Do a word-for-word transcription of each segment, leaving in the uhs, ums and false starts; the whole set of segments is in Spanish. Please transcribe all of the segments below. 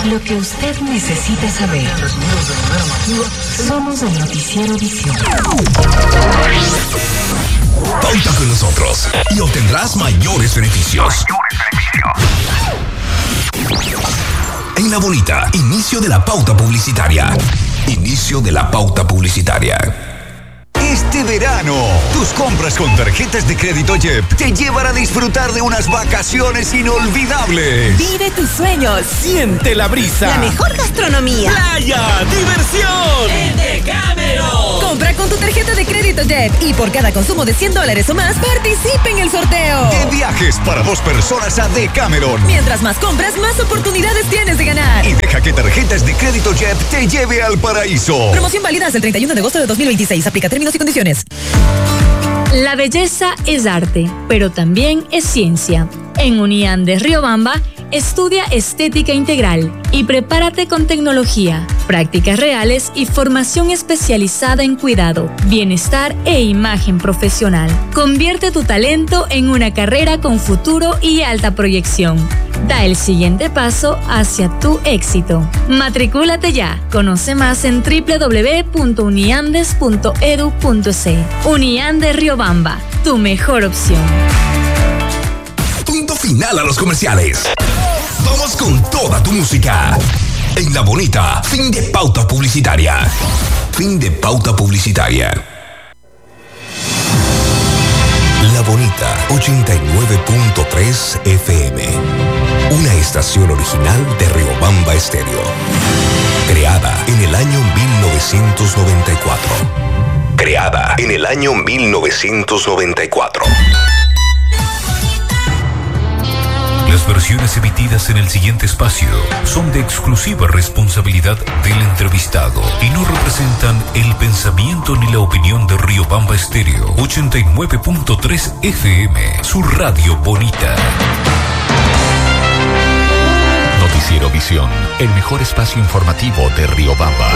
Lo que usted necesita saber. Somos el Noticiero Visión. Pauta con nosotros y obtendrás mayores beneficios. En La Bonita, inicio de la pauta publicitaria. Inicio de la pauta publicitaria. Este verano, tus compras con tarjetas de crédito J E P te llevan a disfrutar de unas vacaciones inolvidables. Vive tus sueños. Siente la brisa. La mejor gastronomía. Playa, diversión. En Decámero. Compra con tu tarjeta de crédito J E P y por cada consumo de cien dólares o más, participe en el sorteo. De viajes para dos personas a Decameron. Mientras más compras, más oportunidades tienes de ganar. Y deja que tarjetas de crédito J E P te lleve al paraíso. Promoción válida hasta el treinta y uno de agosto de dos mil veintiséis. Aplica términos y condiciones. La belleza es arte, pero también es ciencia. En Uniandes Riobamba, estudia estética integral y prepárate con tecnología, prácticas reales y formación especializada en cuidado, bienestar e imagen profesional. Convierte tu talento en una carrera con futuro y alta proyección. Da el siguiente paso hacia tu éxito. Matricúlate ya. Conoce más en doble u doble u doble u punto uniandes punto e d u punto c. Uniandes Riobamba, tu mejor opción. Punto final a los comerciales. Vamos con toda tu música. En La Bonita, fin de pauta publicitaria. Fin de pauta publicitaria. La Bonita, ochenta y nueve punto tres F M. Una estación original de Riobamba Estéreo. Creada en el año mil novecientos noventa y cuatro. Creada en el año mil novecientos noventa y cuatro. Las versiones emitidas en el siguiente espacio son de exclusiva responsabilidad del entrevistado y no representan el pensamiento ni la opinión de Riobamba Estéreo ochenta y nueve punto tres F M, su radio bonita. Noticiero Visión, el mejor espacio informativo de Riobamba.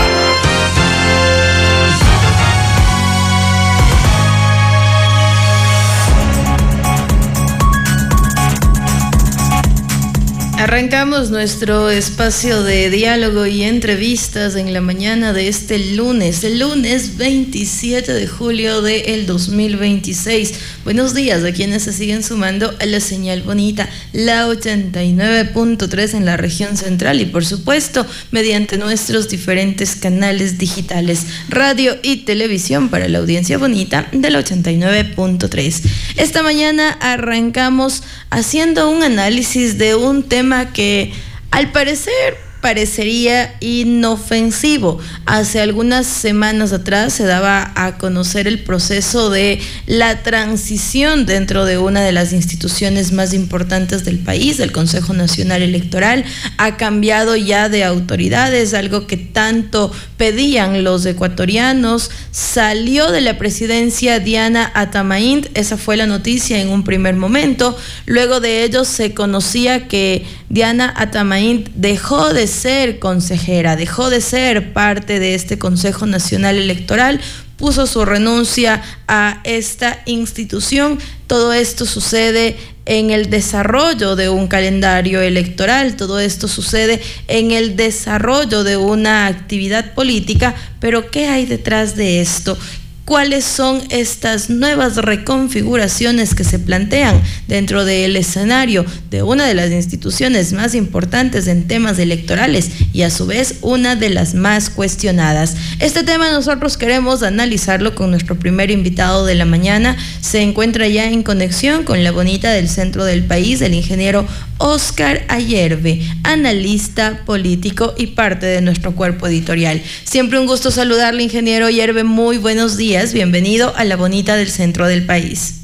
Arrancamos nuestro espacio de diálogo y entrevistas en la mañana de este lunes, el lunes veintisiete de julio del dos mil veintiséis. Buenos días a quienes se siguen sumando a la señal bonita, la ochenta y nueve punto tres en la región central y por supuesto mediante nuestros diferentes canales digitales, radio y televisión para la audiencia bonita de la ochenta y nueve punto tres. Esta mañana arrancamos haciendo un análisis de un tema que al parecer parecería inofensivo. Hace algunas semanas atrás se daba a conocer el proceso de la transición dentro de una de las instituciones más importantes del país, el Consejo Nacional Electoral. Ha cambiado ya de autoridades, algo que tanto pedían los ecuatorianos. Salió de la presidencia Diana Atamaín, esa fue la noticia en un primer momento. Luego de ello se conocía que Diana Atamaín dejó de ser consejera, dejó de ser parte de este Consejo Nacional Electoral, puso su renuncia a esta institución. Todo esto sucede en el desarrollo de un calendario electoral, todo esto sucede en el desarrollo de una actividad política, pero ¿qué hay detrás de esto? ¿Cuáles son estas nuevas reconfiguraciones que se plantean dentro del escenario de una de las instituciones más importantes en temas electorales y a su vez una de las más cuestionadas? Este tema nosotros queremos analizarlo con nuestro primer invitado de la mañana. Se encuentra ya en conexión con la bonita del centro del país, el ingeniero Oscar Ayerbe, analista político y parte de nuestro cuerpo editorial. Siempre un gusto saludarle, ingeniero Ayerbe. Muy buenos días. Bienvenido a la bonita del centro del país.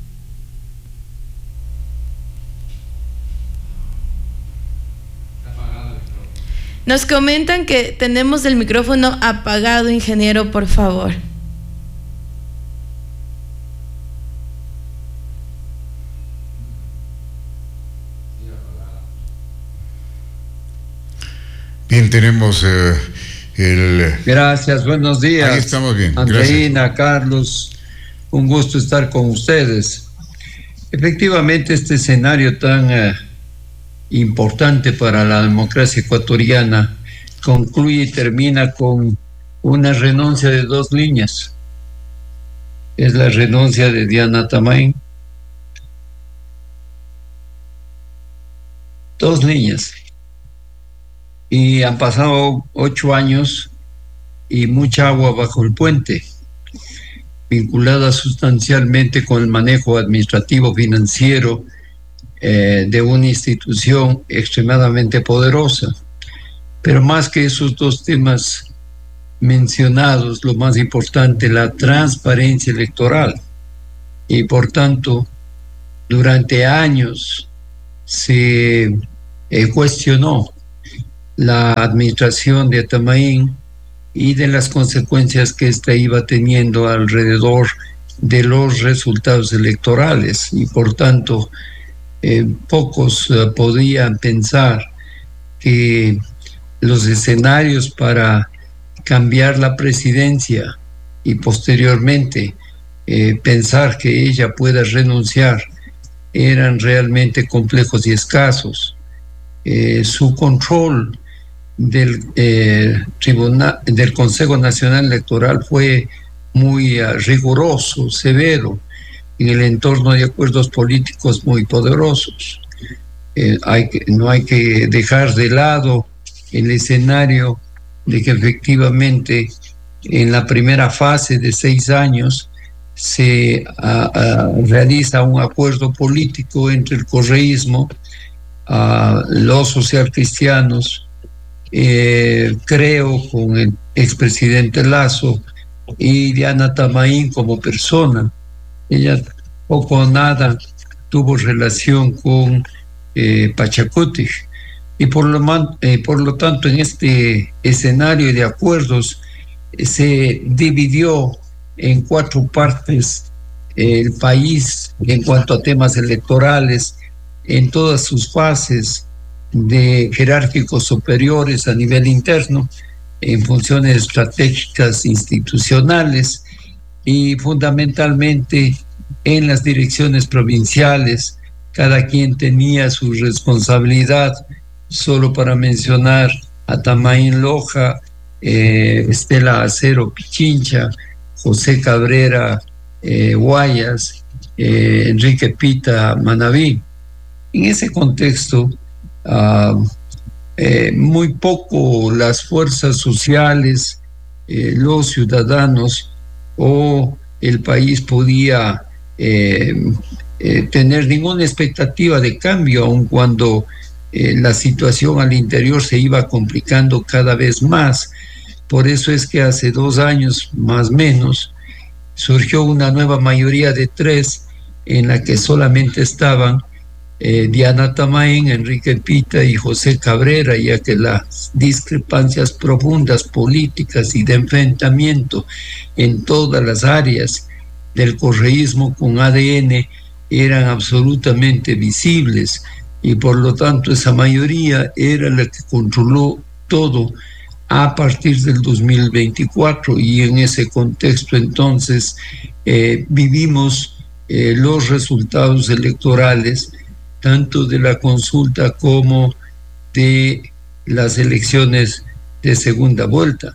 Nos comentan que tenemos el micrófono apagado, ingeniero, por favor. Bien, tenemos eh, el... Gracias, buenos días. Ahí estamos bien. Andreina, Gracias. Carlos, un gusto estar con ustedes. Efectivamente, este escenario tan uh, importante para la democracia ecuatoriana, concluye y termina con una renuncia de dos líneas. Es la renuncia de Diana Tamain. Dos líneas. Y han pasado ocho años y mucha agua bajo el puente, vinculada sustancialmente con el manejo administrativo financiero eh, de una institución extremadamente poderosa. Pero más que esos dos temas mencionados, lo más importante, la transparencia electoral. Y por tanto, durante años se eh, cuestionó la administración de Tamain y de las consecuencias que ésta iba teniendo alrededor de los resultados electorales. Y por tanto, eh, pocos eh, podían pensar que los escenarios para cambiar la presidencia y posteriormente eh, pensar que ella pueda renunciar eran realmente complejos y escasos. Eh, su control del eh, tribunal, del Consejo Nacional Electoral fue muy uh, riguroso, severo, en el entorno de acuerdos políticos muy poderosos. Eh, hay que, no hay que dejar de lado el escenario de que efectivamente en la primera fase de seis años se uh, uh, realiza un acuerdo político entre el correísmo, uh, los socialcristianos, eh, creo con el expresidente Lasso y Diana Tamain como persona. Ella poco o nada tuvo relación con eh, Pachacuti. Y por lo, man, eh, por lo tanto, en este escenario de acuerdos eh, se dividió en cuatro partes eh, el país en cuanto a temas electorales, en todas sus fases de jerárquicos superiores a nivel interno, en funciones estratégicas institucionales y fundamentalmente en las direcciones provinciales. Cada quien tenía su responsabilidad. Solo para mencionar a Tamain Loja, eh, Estela Acero Pichincha, José Cabrera eh, Guayas, eh, Enrique Pita Manaví. En ese contexto, uh, eh, muy poco las fuerzas sociales, eh, los ciudadanos o el país podía eh, eh, tener ninguna expectativa de cambio, aun cuando Eh, la situación al interior se iba complicando cada vez más. Por eso es que hace dos años, más o menos, surgió una nueva mayoría de tres en la que solamente estaban eh, Diana Tamain, Enrique Pita y José Cabrera, ya que las discrepancias profundas políticas y de enfrentamiento en todas las áreas del correísmo con A D N eran absolutamente visibles. Y por lo tanto esa mayoría era la que controló todo a partir del dos mil veinticuatro, y en ese contexto entonces eh, vivimos eh, los resultados electorales tanto de la consulta como de las elecciones de segunda vuelta.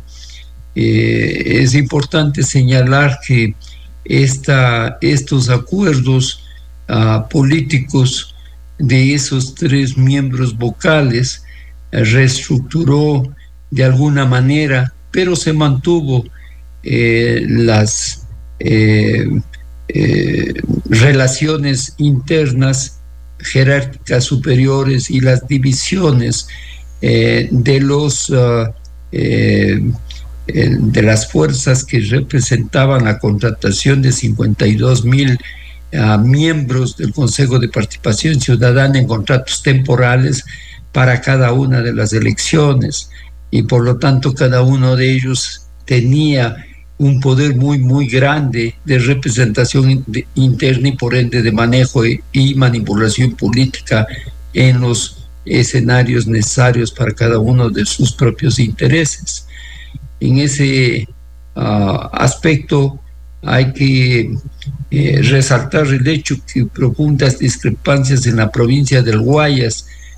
Eh, es importante señalar que esta, estos acuerdos uh, políticos de esos tres miembros vocales eh, reestructuró de alguna manera, pero se mantuvo eh, las eh, eh, relaciones internas jerárquicas superiores y las divisiones eh, de los uh, eh, eh, de las fuerzas que representaban la contratación de cincuenta y dos mil a miembros del Consejo de Participación Ciudadana en contratos temporales para cada una de las elecciones, y por lo tanto cada uno de ellos tenía un poder muy muy grande de representación interna y por ende de manejo y manipulación política en los escenarios necesarios para cada uno de sus propios intereses. En ese uh, aspecto hay que eh, resaltar el hecho que profundas discrepancias en la provincia del Guayas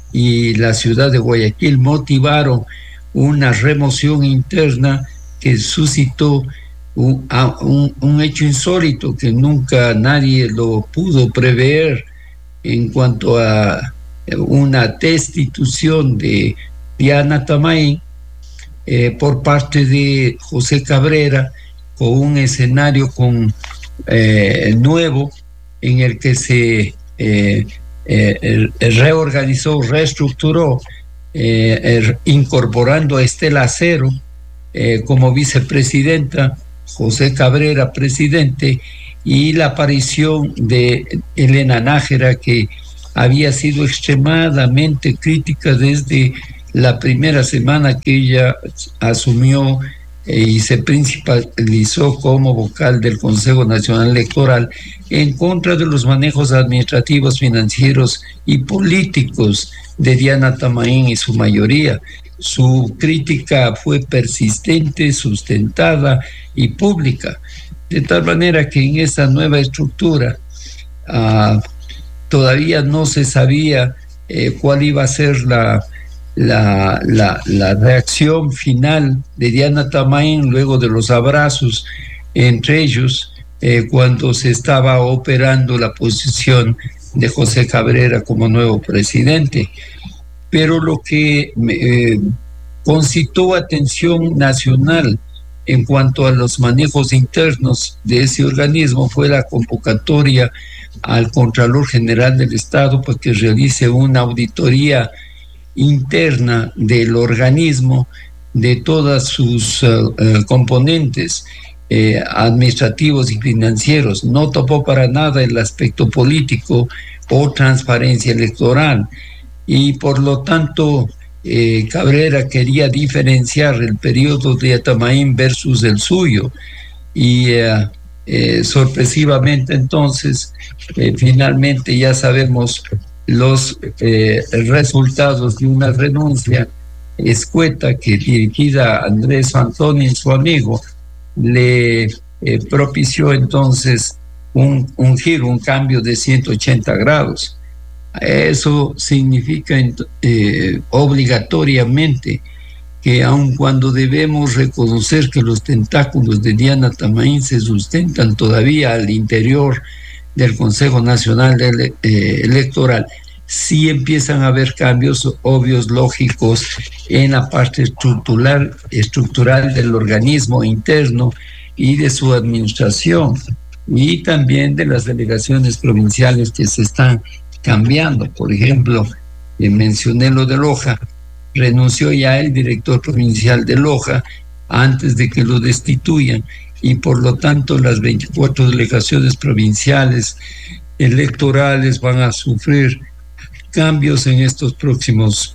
y la ciudad de Guayaquil motivaron una remoción interna que suscitó un, un, un hecho insólito que nunca nadie lo pudo prever en cuanto a una destitución de Diana Tamain eh, por parte de José Cabrera, con un escenario con, eh, nuevo en el que se eh, eh, reorganizó, reestructuró, eh, eh, incorporando a Estela Acero eh, como vicepresidenta, José Cabrera presidente, y la aparición de Elena Nájera, que había sido extremadamente crítica desde la primera semana que ella asumió eh, y se principalizó como vocal del Consejo Nacional Electoral en contra de los manejos administrativos, financieros y políticos de Diana Tamain y su mayoría. Su crítica fue persistente, sustentada y pública, de tal manera que en esa nueva estructura uh, todavía no se sabía eh, cuál iba a ser la, la, la, la reacción final de Diana Tamain luego de los abrazos entre ellos eh, cuando se estaba operando la posición de José Cabrera como nuevo presidente. Pero lo que eh, concitó atención nacional en cuanto a los manejos internos de ese organismo fue la convocatoria al Contralor General del Estado para que realice una auditoría interna del organismo, de todas sus uh, uh, componentes eh, administrativos y financieros. No topó para nada el aspecto político o transparencia electoral, y por lo tanto eh, Cabrera quería diferenciar el periodo de Tamain versus el suyo, y eh, eh, sorpresivamente entonces eh, finalmente ya sabemos los eh, resultados de una renuncia escueta que, dirigida a Andrés Antonio y su amigo, le eh, propició entonces un, un giro, un cambio de ciento ochenta grados. Eso significa eh, obligatoriamente que aun cuando debemos reconocer que los tentáculos de Diana Tamain se sustentan todavía al interior del Consejo Nacional de, eh, Electoral, sí empiezan a haber cambios obvios, lógicos, en la parte estructural, estructural del organismo interno y de su administración, y también de las delegaciones provinciales que se están cambiando. Por ejemplo, eh, mencioné lo de Loja, renunció ya el director provincial de Loja antes de que lo destituyan, y por lo tanto las veinticuatro delegaciones provinciales electorales van a sufrir cambios en estos próximos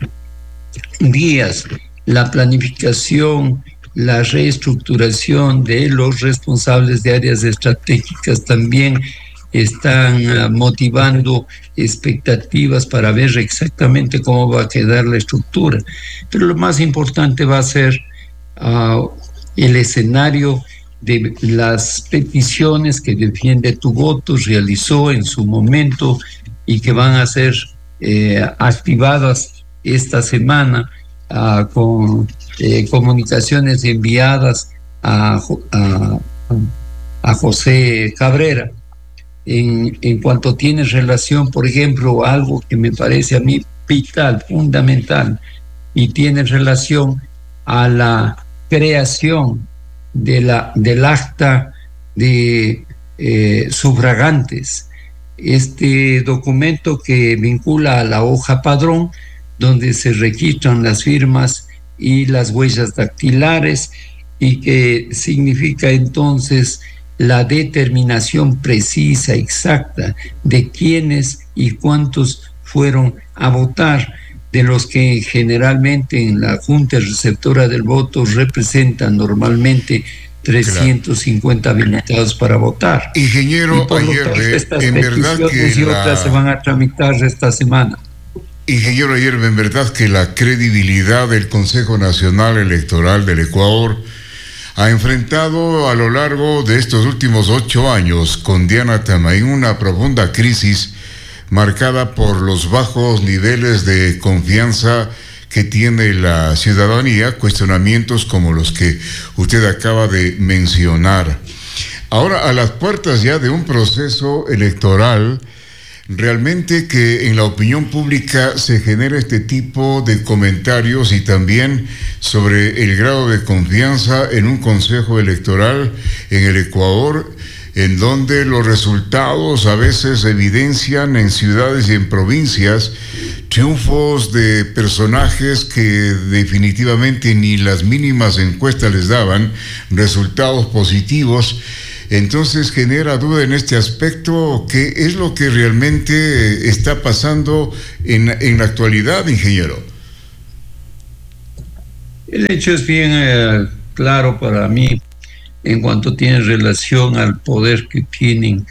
días. La planificación, la reestructuración de los responsables de áreas estratégicas también están uh, motivando expectativas para ver exactamente cómo va a quedar la estructura. Pero lo más importante va a ser uh, el escenario de las peticiones que Defiende tu Voto realizó en su momento y que van a ser eh, activadas esta semana uh, con eh, comunicaciones enviadas a, a, a José Cabrera. En, en cuanto tiene relación, por ejemplo, algo que me parece a mí vital, fundamental, y tiene relación a la creación de la, del acta de eh, sufragantes. Este documento que vincula a la hoja padrón, donde se registran las firmas y las huellas dactilares, y que significa entonces la determinación precisa, exacta, de quiénes y cuántos fueron a votar, de los que generalmente en la Junta Receptora del Voto representan normalmente trescientos cincuenta claro. habilitados para votar. Ingeniero Ayerbe, en verdad que y otras la... se van a tramitar esta semana. Ingeniero Ayerbe, en verdad que la credibilidad del Consejo Nacional Electoral del Ecuador ha enfrentado a lo largo de estos últimos ocho años con Diana Tamain una profunda crisis, marcada por los bajos niveles de confianza que tiene la ciudadanía, cuestionamientos como los que usted acaba de mencionar. Ahora, a las puertas ya de un proceso electoral, realmente que en la opinión pública se genera este tipo de comentarios y también sobre el grado de confianza en un consejo electoral en el Ecuador, en donde los resultados a veces evidencian en ciudades y en provincias triunfos de personajes que definitivamente ni las mínimas encuestas les daban resultados positivos. Entonces genera duda en este aspecto. ¿Qué es lo que realmente está pasando en, en la actualidad, ingeniero? El hecho es bien eh, claro para mí en cuanto tiene relación al poder que tienen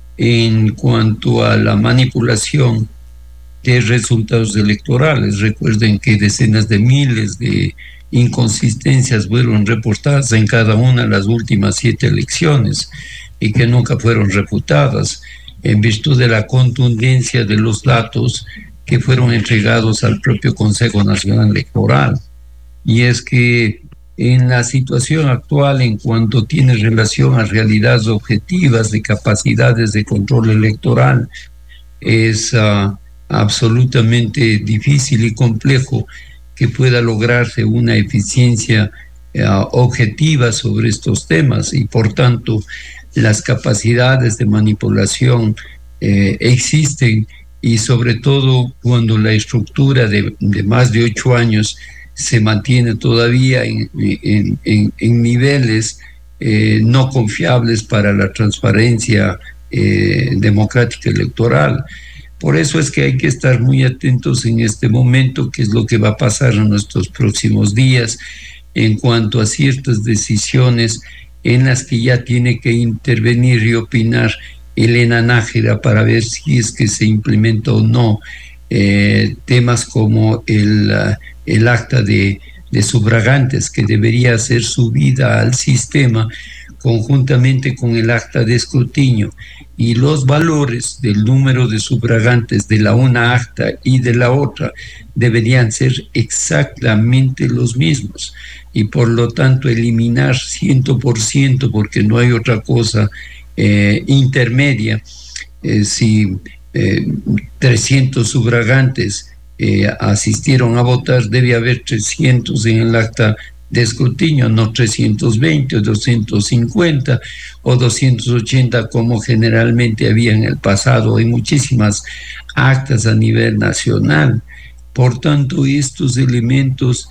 en cuanto a la manipulación de resultados electorales. Recuerden que decenas de miles de inconsistencias fueron reportadas en cada una de las últimas siete elecciones y que nunca fueron refutadas en virtud de la contundencia de los datos que fueron entregados al propio Consejo Nacional Electoral. Y es que en la situación actual, en cuanto tiene relación a realidades objetivas de capacidades de control electoral, es uh, absolutamente difícil y complejo que pueda lograrse una eficiencia uh, objetiva sobre estos temas, y por tanto las capacidades de manipulación eh, existen, y sobre todo cuando la estructura de, de más de ocho años se mantiene todavía en, en, en, en niveles eh, no confiables para la transparencia eh, democrática electoral. Por eso es que hay que estar muy atentos en este momento, qué es lo que va a pasar en nuestros próximos días en cuanto a ciertas decisiones en las que ya tiene que intervenir y opinar Elena Nájera para ver si es que se implementa o no eh, temas como el, uh, el acta de, de sufragantes, que debería ser subida al sistema conjuntamente con el acta de escrutinio, y los valores del número de sufragantes de la una acta y de la otra deberían ser exactamente los mismos, y por lo tanto eliminar ciento por ciento, porque no hay otra cosa eh, intermedia. Eh, si eh, trescientos sufragantes eh, asistieron a votar, debe haber trescientos en el acta de escrutinio, no trescientos veinte o doscientos cincuenta o doscientos ochenta como generalmente había en el pasado en muchísimas actas a nivel nacional. Por tanto, estos elementos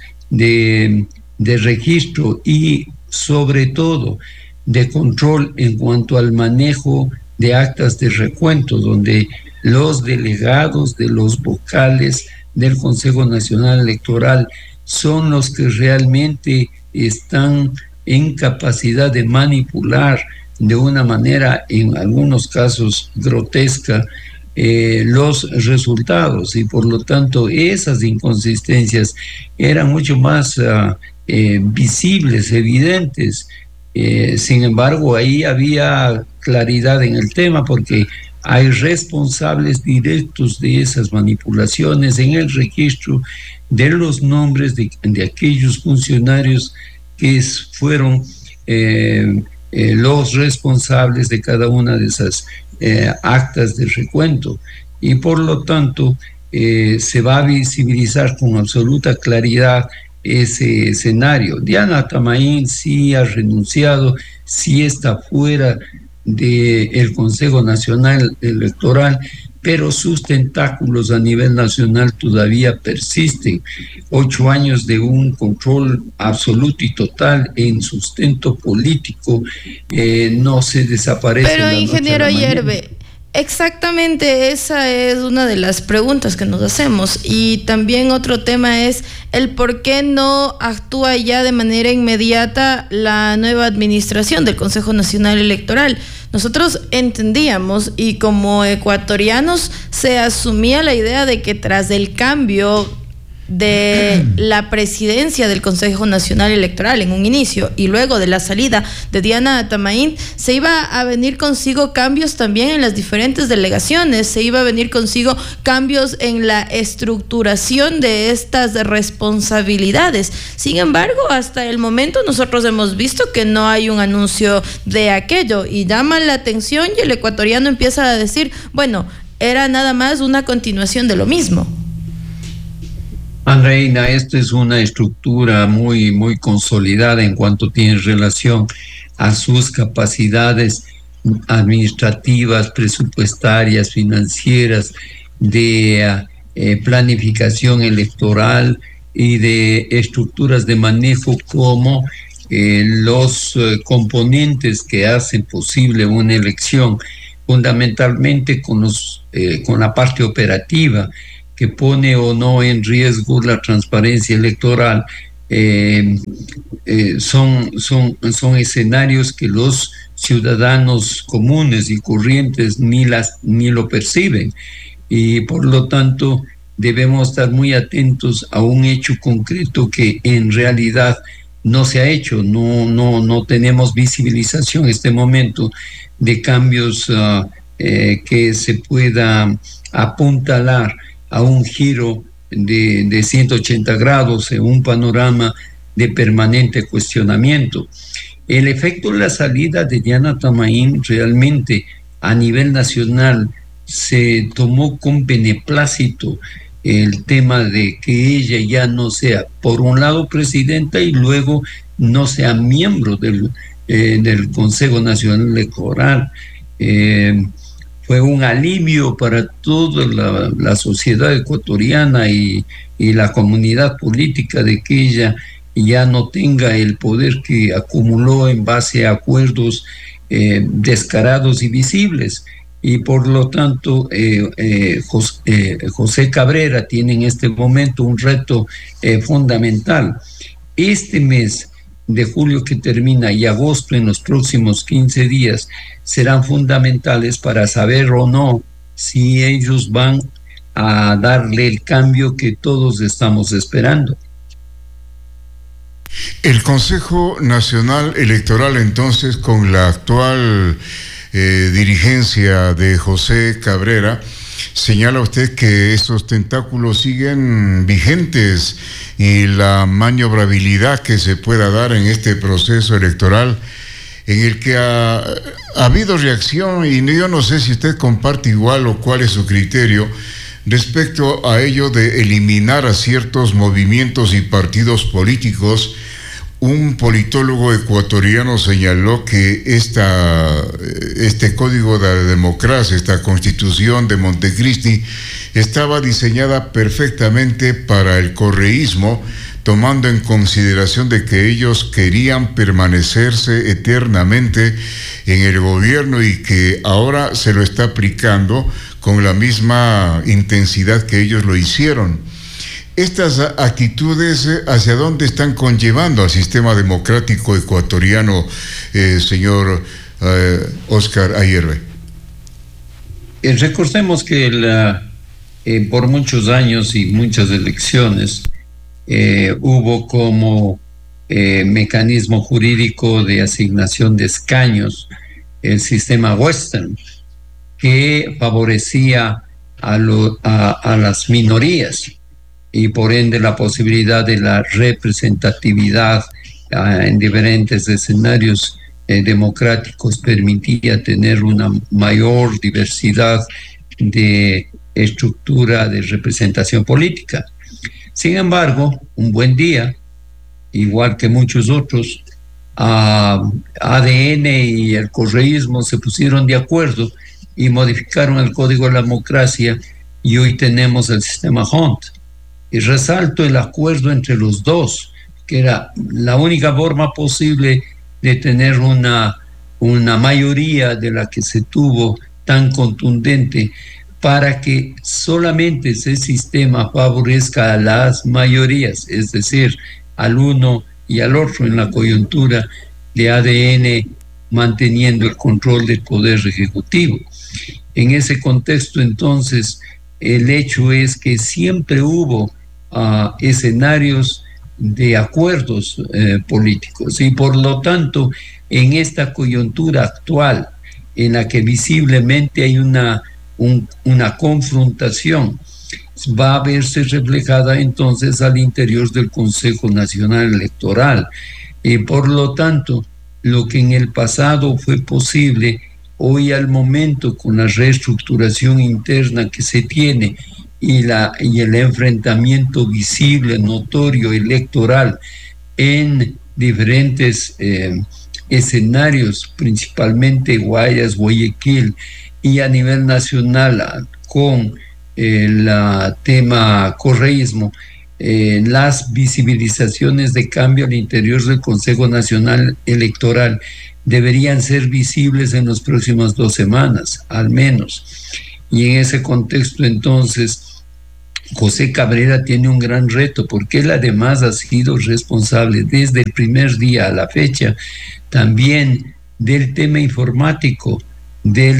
de, de registro y sobre todo de control en cuanto al manejo de actas de recuento, donde los delegados de los vocales del Consejo Nacional Electoral son los que realmente están en capacidad de manipular de una manera, en algunos casos grotesca, eh, los resultados, y por lo tanto esas inconsistencias eran mucho más uh, eh, visibles, evidentes. Eh, sin embargo, ahí había claridad en el tema, porque hay responsables directos de esas manipulaciones en el registro de los nombres de, de aquellos funcionarios que fueron eh, eh, los responsables de cada una de esas eh, actas de recuento, y por lo tanto eh, se va a visibilizar con absoluta claridad ese escenario. Diana Tamaín sí ha renunciado, sí está fuera del Consejo Nacional Electoral, pero sus tentáculos a nivel nacional todavía persisten. Ocho años de un control absoluto y total en sustento político eh, no se desaparece. Pero, ingeniero Ayerbe, exactamente esa es una de las preguntas que nos hacemos, y también otro tema es el por qué no actúa ya de manera inmediata la nueva administración del Consejo Nacional Electoral. Nosotros entendíamos, y como ecuatorianos se asumía la idea de que tras el cambio de la presidencia del Consejo Nacional Electoral en un inicio y luego de la salida de Diana Tamaín, se iba a venir consigo cambios también en las diferentes delegaciones, se iba a venir consigo cambios en la estructuración de estas responsabilidades. Sin embargo, hasta el momento nosotros hemos visto que no hay un anuncio de aquello y llama la atención y el ecuatoriano empieza a decir, bueno, era nada más una continuación de lo mismo. Andreina, esta es una estructura muy, muy consolidada en cuanto tiene relación a sus capacidades administrativas, presupuestarias, financieras, de eh, planificación electoral y de estructuras de manejo como eh, los eh, componentes que hacen posible una elección, fundamentalmente con, los, eh, con la parte operativa, que pone o no en riesgo la transparencia electoral. Eh, eh, son, son, son escenarios que los ciudadanos comunes y corrientes ni, las, ni lo perciben, y por lo tanto debemos estar muy atentos a un hecho concreto que en realidad no se ha hecho. No, no, no tenemos visibilización en este momento de cambios uh, eh, que se pueda apuntalar a un giro de, de ciento ochenta grados en un panorama de permanente cuestionamiento. El efecto de la salida de Diana Tamaín realmente a nivel nacional se tomó con beneplácito el tema de que ella ya no sea, por un lado, presidenta y luego no sea miembro del, eh, del Consejo Nacional Electoral. Eh, fue un alivio para toda la, la sociedad ecuatoriana y, y la comunidad política de que ella ya no tenga el poder que acumuló en base a acuerdos eh, descarados y visibles. Y por lo tanto, eh, eh, José, eh, José Cabrera tiene en este momento un reto eh, fundamental. Este mes de julio que termina y agosto, en los próximos quince días, serán fundamentales para saber o no si ellos van a darle el cambio que todos estamos esperando. El Consejo Nacional Electoral, entonces, con la actual eh, dirigencia de José Cabrera, señala usted que estos tentáculos siguen vigentes y la maniobrabilidad que se pueda dar en este proceso electoral, en el que ha, ha habido reacción, y yo no sé si usted comparte igual o cuál es su criterio respecto a ello de eliminar a ciertos movimientos y partidos políticos. Un politólogo ecuatoriano señaló que esta, este código de la democracia, esta constitución de Montecristi, estaba diseñada perfectamente para el correísmo, tomando en consideración de que ellos querían permanecerse eternamente en el gobierno y que ahora se lo está aplicando con la misma intensidad que ellos lo hicieron. Estas actitudes, ¿hacia dónde están conllevando al sistema democrático ecuatoriano, eh, señor eh, Oscar Ayerbe? Eh, recordemos que la, eh, por muchos años y muchas elecciones eh, hubo como eh, mecanismo jurídico de asignación de escaños el sistema Western, que favorecía a, lo, a, a las minorías, y por ende la posibilidad de la representatividad uh, en diferentes escenarios eh, democráticos permitía tener una mayor diversidad de estructura de representación política. Sin embargo, un buen día, igual que muchos otros, uh, A D N y el correísmo se pusieron de acuerdo y modificaron el Código de la Democracia, y hoy tenemos el sistema Hunt. Y resalto el acuerdo entre los dos, que era la única forma posible de tener una, una mayoría de la que se tuvo tan contundente, para que solamente ese sistema favorezca a las mayorías, es decir, al uno y al otro en la coyuntura de A D N, manteniendo el control del poder ejecutivo. En ese contexto, entonces, el hecho es que siempre hubo a escenarios de acuerdos eh, políticos. Y por lo tanto, en esta coyuntura actual, en la que visiblemente hay una, un, una confrontación, va a verse reflejada entonces al interior del Consejo Nacional Electoral. Y por lo tanto, lo que en el pasado fue posible, hoy al momento, con la reestructuración interna que se tiene y, la, y el enfrentamiento visible, notorio, electoral en diferentes eh, escenarios, principalmente Guayas, Guayaquil, y a nivel nacional con el uh, tema correísmo, eh, las visibilizaciones de cambio al interior del Consejo Nacional Electoral deberían ser visibles en las próximas dos semanas, al menos. Y en ese contexto, entonces, José Cabrera tiene un gran reto, porque él además ha sido responsable desde el primer día a la fecha también del tema informático, del